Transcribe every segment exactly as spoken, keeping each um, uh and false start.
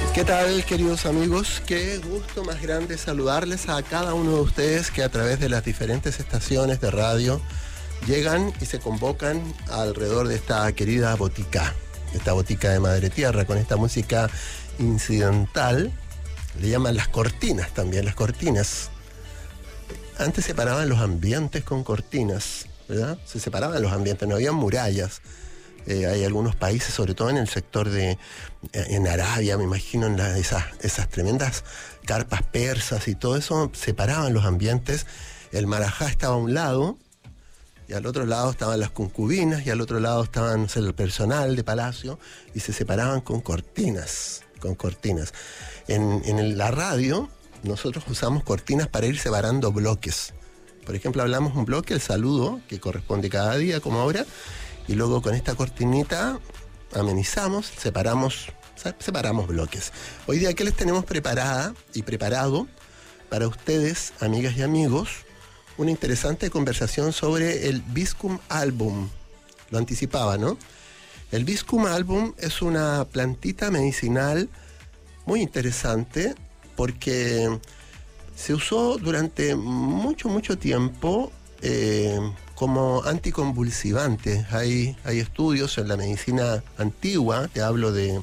¿Qué tal, queridos amigos? Qué gusto más grande saludarles a cada uno de ustedes que a través de las diferentes estaciones de radio llegan y se convocan alrededor de esta querida botica, esta botica de Madre Tierra, con esta música incidental. Le llaman las cortinas también, las cortinas. Antes separaban los ambientes con cortinas, ¿verdad? Se separaban los ambientes, no había murallas. Eh, hay algunos países, sobre todo en el sector de, eh, en Arabia, me imagino, en la, esas, esas tremendas carpas persas y todo eso, separaban los ambientes. El marajá estaba a un lado, y al otro lado estaban las concubinas, y al otro lado estaban, no sé, el personal de palacio, y se separaban con cortinas, con cortinas. En, en el, la radio, nosotros usamos cortinas para ir separando bloques. Por ejemplo, hablamos un bloque, el saludo, que corresponde cada día, como ahora, y luego con esta cortinita amenizamos, separamos, separamos bloques. Hoy día, ¿qué les tenemos preparada y preparado para ustedes, amigas y amigos? Una interesante conversación sobre el Viscum album. Lo anticipaba, ¿no? El Viscum album es una plantita medicinal muy interesante porque se usó durante mucho, mucho tiempo eh, como anticonvulsivante. Hay, hay estudios en la medicina antigua, te hablo de,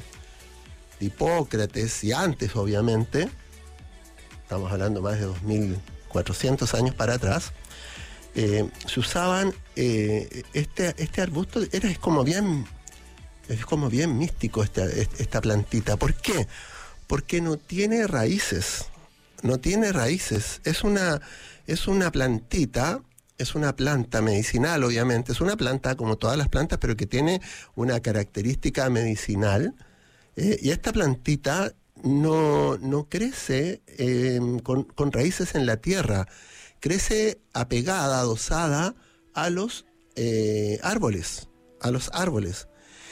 de Hipócrates y antes, obviamente, estamos hablando más de dos mil cuatrocientos años para atrás, eh, se usaban eh, este, este arbusto, era, es como bien, es como bien místico esta, esta plantita. ¿Por qué? Porque no tiene raíces, no tiene raíces, es una, es una plantita. Es una planta medicinal, obviamente. Es una planta como todas las plantas, pero que tiene una característica medicinal. Eh, y esta plantita no, no crece eh, con, con raíces en la tierra. Crece apegada, adosada a los eh, árboles, a los árboles.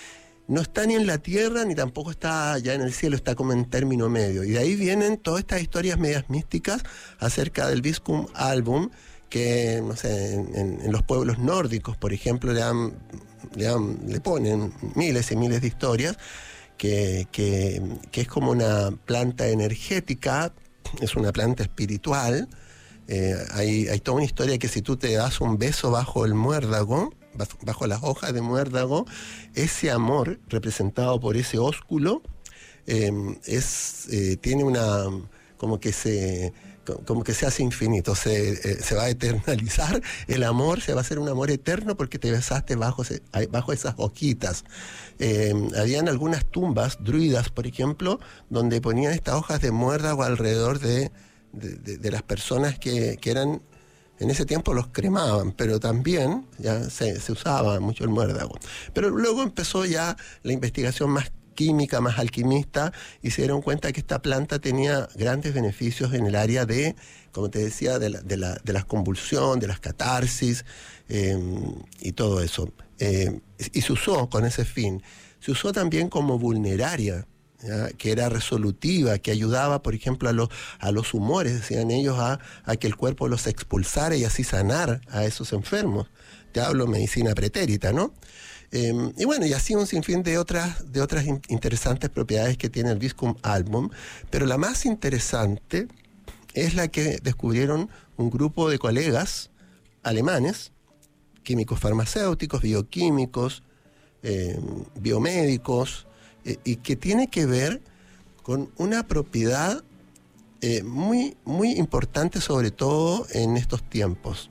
No está ni en la tierra, ni tampoco está ya en el cielo, está como en término medio. Y de ahí vienen todas estas historias medias místicas acerca del Viscum album, que, no sé, en, en los pueblos nórdicos, por ejemplo, le, han, le, han, le ponen miles y miles de historias, que, que, que es como una planta energética, es una planta espiritual. Eh, hay, hay toda una historia que si tú te das un beso bajo el muérdago, bajo, bajo las hojas de muérdago, ese amor representado por ese ósculo eh, es, eh, tiene una, como que se... como que se hace infinito, se, eh, se va a eternalizar el amor, se va a hacer un amor eterno porque te besaste bajo, ese, bajo esas hojitas. Eh, habían algunas tumbas druidas, por ejemplo, donde ponían estas hojas de muérdago alrededor de, de, de, de las personas que, que eran, en ese tiempo los cremaban, pero también ya se, se usaba mucho el muérdago. Pero luego empezó ya la investigación más química, más alquimista, y se dieron cuenta que esta planta tenía grandes beneficios en el área de, como te decía, de la, de la, de las convulsiones, de las catarsis eh, y todo eso. Eh, y se usó con ese fin. Se usó también como vulneraria, ¿ya? Que era resolutiva, que ayudaba, por ejemplo, a los, a los humores, decían ellos, a, a que el cuerpo los expulsara y así sanar a esos enfermos. Te hablo medicina pretérita, ¿no? Eh, y bueno, y así un sinfín de otras, de otras in- interesantes propiedades que tiene el Viscum album, pero la más interesante es la que descubrieron un grupo de colegas alemanes, químicos farmacéuticos, bioquímicos, eh, biomédicos, eh, y que tiene que ver con una propiedad eh, muy, muy importante, sobre todo en estos tiempos,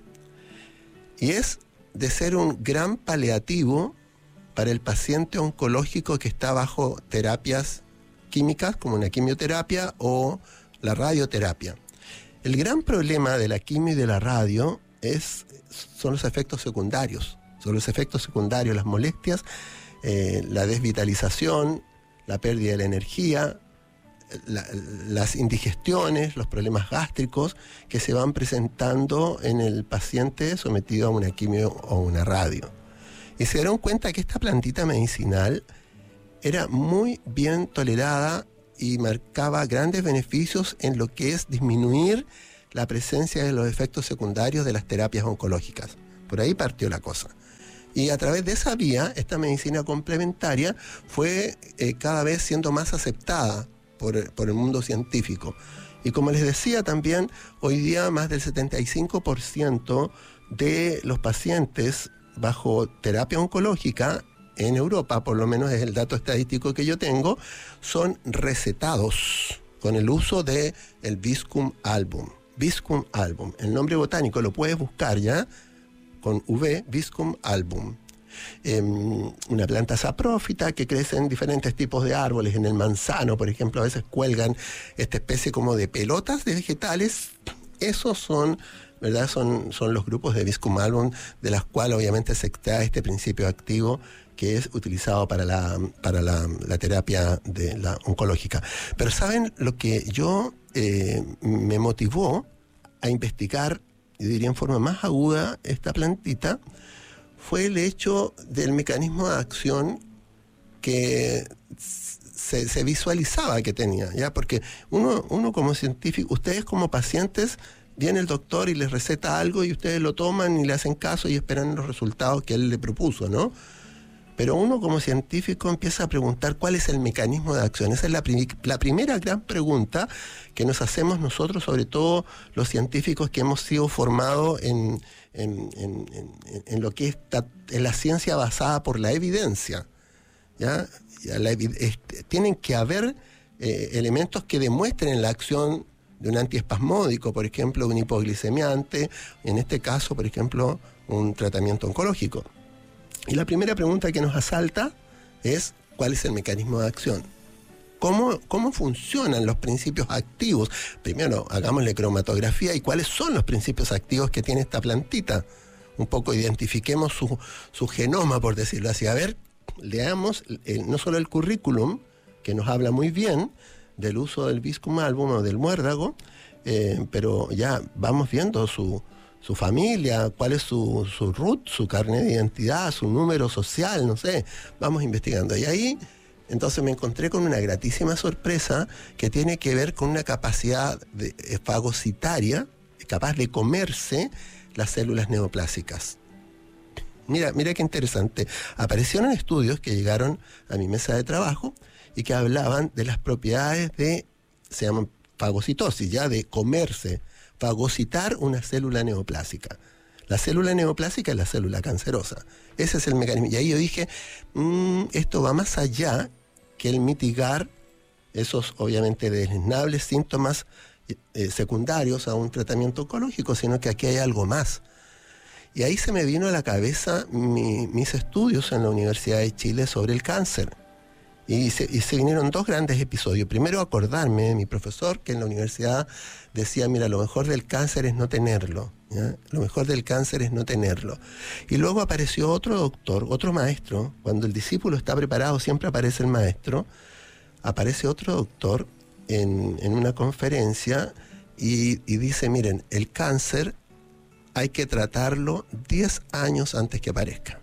y es de ser un gran paliativo para el paciente oncológico que está bajo terapias químicas, como una quimioterapia o la radioterapia. El gran problema de la quimio y de la radio es, son los efectos secundarios. Son los efectos secundarios, las molestias, eh, la desvitalización, la pérdida de la energía, la, las indigestiones, los problemas gástricos que se van presentando en el paciente sometido a una quimio o una radio. Y se dieron cuenta que esta plantita medicinal era muy bien tolerada y marcaba grandes beneficios en lo que es disminuir la presencia de los efectos secundarios de las terapias oncológicas. Por ahí partió la cosa. Y a través de esa vía, esta medicina complementaria fue eh, cada vez siendo más aceptada por, por el mundo científico. Y como les decía también, hoy día más del setenta y cinco por ciento de los pacientes bajo terapia oncológica en Europa, por lo menos es el dato estadístico que yo tengo, son recetados con el uso de el Viscum album. Viscum album, el nombre botánico lo puedes buscar ya, con V, Viscum album. Eh, una planta saprófita que crece en diferentes tipos de árboles. En el manzano, por ejemplo, a veces cuelgan esta especie como de pelotas de vegetales. Esos son, ¿verdad? Son, son los grupos de Viscum album, de las cuales obviamente se extrae este principio activo que es utilizado para la, para la, la terapia de la oncológica. Pero ¿saben lo que yo eh, me motivó a investigar, yo diría en forma más aguda, esta plantita? Fue el hecho del mecanismo de acción que se, se visualizaba que tenía, ¿ya? Porque uno, uno como científico, ustedes como pacientes, viene el doctor y les receta algo y ustedes lo toman y le hacen caso y esperan los resultados que él le propuso, ¿no? Pero uno como científico empieza a preguntar cuál es el mecanismo de acción. Esa es la, prim- la primera gran pregunta que nos hacemos nosotros, sobre todo los científicos que hemos sido formados en, en, en, en, en lo que es ta- en la ciencia basada por la evidencia, ¿ya? Ya la evi- este, tienen que haber eh, elementos que demuestren la acción de un antiespasmódico, por ejemplo, un hipoglicemiante, en este caso, por ejemplo, un tratamiento oncológico. Y la primera pregunta que nos asalta es ¿cuál es el mecanismo de acción? ¿Cómo, cómo funcionan los principios activos? Primero, hagámosle cromatografía y cuáles son los principios activos que tiene esta plantita. Un poco identifiquemos su, su genoma, por decirlo así. A ver, leamos el, no solo el currículum, que nos habla muy bien del uso del Viscum album o del muérdago, eh, pero ya vamos viendo su... su familia, cuál es su, su root, su carnet de identidad, su número social, no sé, vamos investigando. Y ahí, entonces me encontré con una gratísima sorpresa que tiene que ver con una capacidad de, eh, fagocitaria, capaz de comerse las células neoplásicas. Mira, mira qué interesante. Aparecieron estudios que llegaron a mi mesa de trabajo y que hablaban de las propiedades de, se llaman fagocitosis, ya de comerse, fagocitar una célula neoplásica. La célula neoplásica es la célula cancerosa. Ese es el mecanismo. Y ahí yo dije, mmm, esto va más allá que el mitigar esos, obviamente, deleznables síntomas eh, secundarios a un tratamiento oncológico, sino que aquí hay algo más. Y ahí se me vino a la cabeza mi, mis estudios en la Universidad de Chile sobre el cáncer. Y se, y se vinieron dos grandes episodios. Primero, acordarme de mi profesor que en la universidad decía, mira, lo mejor del cáncer es no tenerlo, ¿ya? Lo mejor del cáncer es no tenerlo. Y luego apareció otro doctor, otro maestro. Cuando el discípulo está preparado, siempre aparece el maestro. Aparece otro doctor en, en una conferencia y, y dice, miren, el cáncer hay que tratarlo diez años antes que aparezca.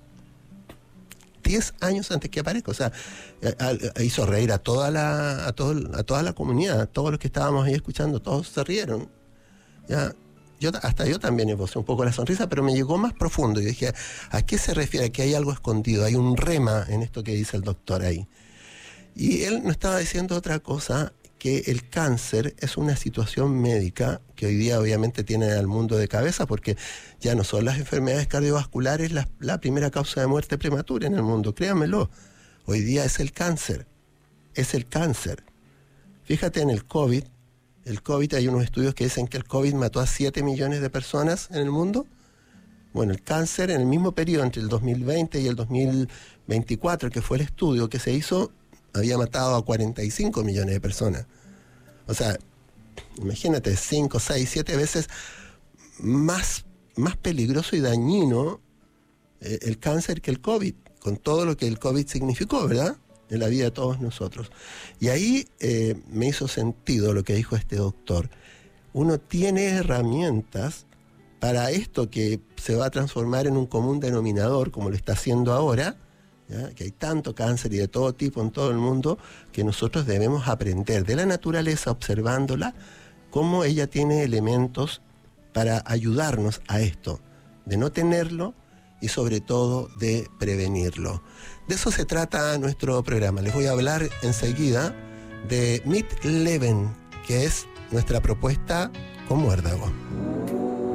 diez años antes que aparezca, o sea, hizo reír a toda la a, todo, a toda la comunidad, a todos los que estábamos ahí escuchando, todos se rieron, ¿ya? Yo, hasta yo también esbocé un poco la sonrisa, pero me llegó más profundo y dije, ¿a qué se refiere? Que hay algo escondido, hay un rema en esto que dice el doctor ahí. Y él no estaba diciendo otra cosa que el cáncer es una situación médica que hoy día obviamente tiene al mundo de cabeza, porque ya no son las enfermedades cardiovasculares la, la primera causa de muerte prematura en el mundo, créanmelo. Hoy día es el cáncer, es el cáncer. Fíjate en el COVID, el COVID hay unos estudios que dicen que el COVID mató a siete millones de personas en el mundo. Bueno, el cáncer en el mismo periodo entre el dos mil veinte y el dos mil veinticuatro, que fue el estudio que se hizo, había matado a cuarenta y cinco millones de personas. O sea, imagínate, cinco, seis, siete veces más, más peligroso y dañino eh, el cáncer que el COVID, con todo lo que el COVID significó, ¿verdad?, en la vida de todos nosotros. Y ahí eh, me hizo sentido lo que dijo este doctor. Uno tiene herramientas para esto que se va a transformar en un común denominador, como lo está haciendo ahora, ¿ya? Que hay tanto cáncer y de todo tipo en todo el mundo, que nosotros debemos aprender de la naturaleza, observándola, cómo ella tiene elementos para ayudarnos a esto, de no tenerlo y sobre todo de prevenirlo. De eso se trata nuestro programa. Les voy a hablar enseguida de Meat Leven, que es nuestra propuesta con muérdago.